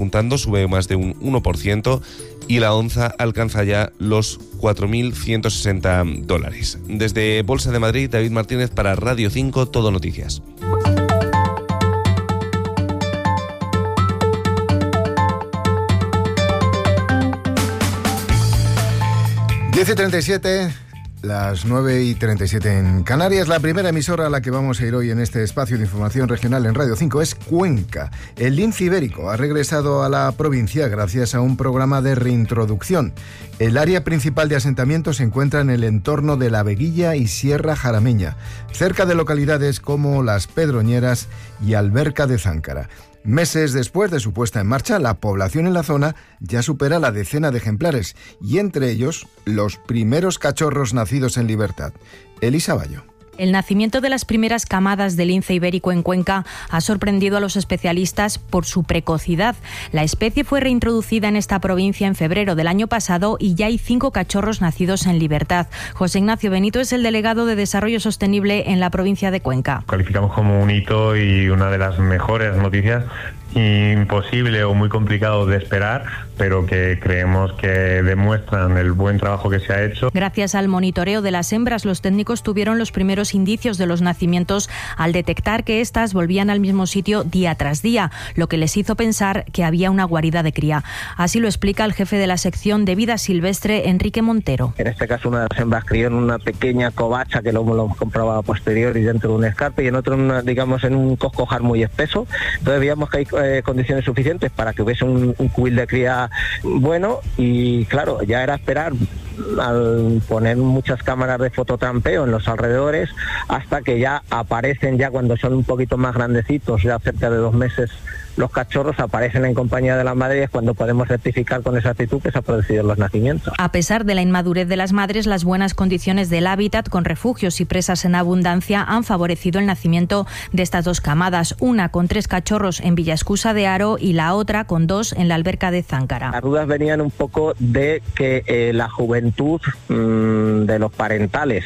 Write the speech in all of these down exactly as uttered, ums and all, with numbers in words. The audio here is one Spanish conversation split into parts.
repuntando, sube más de un uno por ciento y la onza alcanza ya los cuatro mil ciento sesenta dólares. Desde Bolsa de Madrid, David Martínez para Radio cinco, Todo Noticias. diez y treinta y siete, las nueve y treinta y siete en Canarias. La primera emisora a la que vamos a ir hoy en este espacio de información regional en Radio cinco es Cuenca. El lince ibérico ha regresado a la provincia gracias a un programa de reintroducción. El área principal de asentamiento se encuentra en el entorno de La Veguilla y Sierra Jarameña, cerca de localidades como Las Pedroñeras y Alberca de Záncara. Meses después de su puesta en marcha, la población en la zona ya supera la decena de ejemplares y entre ellos los primeros cachorros nacidos en libertad. Elisa Bayo. El nacimiento de las primeras camadas de lince ibérico en Cuenca ha sorprendido a los especialistas por su precocidad. La especie fue reintroducida en esta provincia en febrero del año pasado y ya hay cinco cachorros nacidos en libertad. José Ignacio Benito es el delegado de Desarrollo Sostenible en la provincia de Cuenca. Calificamos como un hito y una de las mejores noticias, imposible o muy complicado de esperar, pero que creemos que demuestran el buen trabajo que se ha hecho. Gracias al monitoreo de las hembras, los técnicos tuvieron los primeros indicios de los nacimientos al detectar que éstas volvían al mismo sitio día tras día, lo que les hizo pensar que había una guarida de cría. Así lo explica el jefe de la sección de vida silvestre, Enrique Montero. En este caso, una de las hembras crió en una pequeña covacha que luego lo comprobaba a posteriori dentro de un escarpe y en otro, una, digamos, en un coscojar muy espeso. Entonces veíamos que hay eh, condiciones suficientes para que hubiese un, un cubil de cría bueno y claro, ya era esperar al poner muchas cámaras de fototrampeo en los alrededores hasta que ya aparecen, ya cuando son un poquito más grandecitos, ya cerca de dos meses, los cachorros aparecen en compañía de las madres y es cuando podemos certificar con exactitud que se han producido los nacimientos. A pesar de la inmadurez de las madres, las buenas condiciones del hábitat con refugios y presas en abundancia han favorecido el nacimiento de estas dos camadas, una con tres cachorros en Villascusa de Haro y la otra con dos en la Alberca de Záncara. Las dudas venían un poco de que eh, la juventud mmm, de los parentales,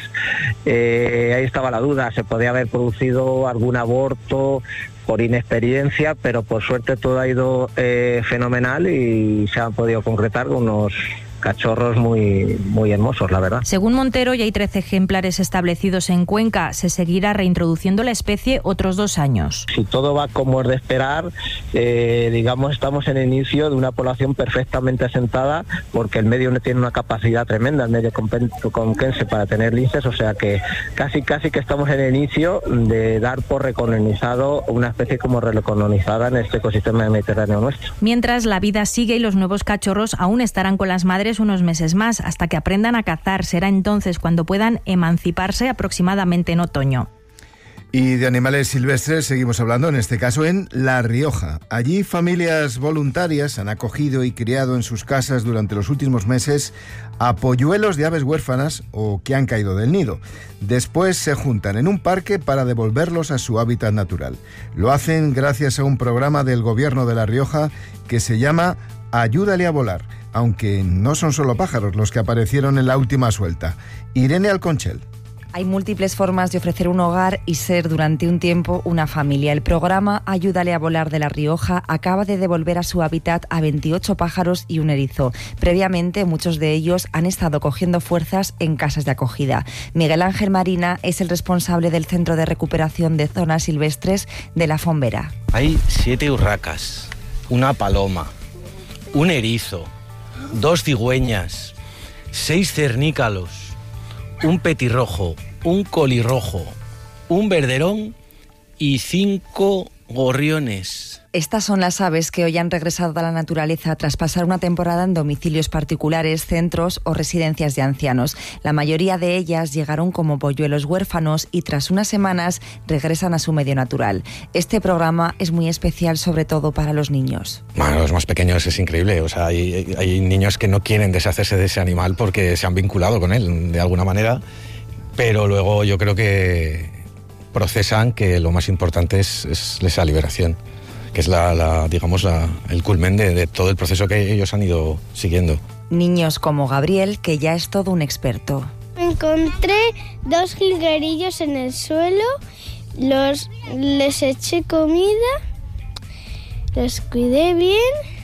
eh, ahí estaba la duda, se podía haber producido algún aborto por inexperiencia, pero por suerte todo ha ido eh, fenomenal y se han podido concretar unos cachorros muy, muy hermosos, la verdad. Según Montero, ya hay trece ejemplares establecidos en Cuenca. Se seguirá reintroduciendo la especie otros dos años. Si todo va como es de esperar, eh, digamos, estamos en el inicio de una población perfectamente asentada, porque el medio no tiene una capacidad tremenda, el medio conquense, para tener linces, o sea que casi casi que estamos en el inicio de dar por recolonizado una especie como recolonizada en este ecosistema mediterráneo nuestro. Mientras, la vida sigue y los nuevos cachorros aún estarán con las madres unos meses más, hasta que aprendan a cazar. Será entonces cuando puedan emanciparse, aproximadamente en otoño. Y de animales silvestres seguimos hablando, en este caso en La Rioja. Allí familias voluntarias han acogido y criado en sus casas durante los últimos meses a polluelos de aves huérfanas o que han caído del nido. Después se juntan en un parque para devolverlos a su hábitat natural. Lo hacen gracias a un programa del Gobierno de La Rioja que se llama Ayúdale a volar, aunque no son solo pájaros los que aparecieron en la última suelta. Irene Alconchel. Hay múltiples formas de ofrecer un hogar y ser durante un tiempo una familia. El programa Ayúdale a volar de La Rioja acaba de devolver a su hábitat a veintiocho pájaros y un erizo. Previamente, muchos de ellos han estado cogiendo fuerzas en casas de acogida. Miguel Ángel Marina es el responsable del Centro de Recuperación de Zonas Silvestres de La Fombera. Hay siete urracas, una paloma, un erizo, dos cigüeñas, seis cernícalos, un petirrojo, un colirrojo, un verderón y cinco gorriones. Estas son las aves que hoy han regresado a la naturaleza tras pasar una temporada en domicilios particulares, centros o residencias de ancianos. La mayoría de ellas llegaron como polluelos huérfanos y tras unas semanas regresan a su medio natural. Este programa es muy especial, sobre todo para los niños. Bueno, los más pequeños es increíble. O sea, hay, hay niños que no quieren deshacerse de ese animal porque se han vinculado con él de alguna manera, pero luego yo creo que procesan que lo más importante es, es esa liberación, que es la, la digamos la, el culmen de, de todo el proceso que ellos han ido siguiendo. Niños como Gabriel, que ya es todo un experto. Encontré dos jilguerillos en el suelo, los les eché comida, los cuidé bien